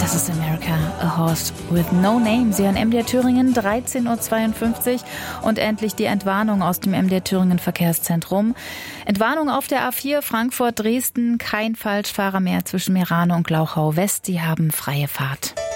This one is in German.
Das ist America, a Horse with No Name. Sie hören MDR Thüringen, 13.52 Uhr und endlich die Entwarnung aus dem MDR Thüringen Verkehrszentrum. Entwarnung auf der A4 Frankfurt-Dresden, kein Falschfahrer mehr zwischen Meerane und Glauchau West. Sie haben freie Fahrt.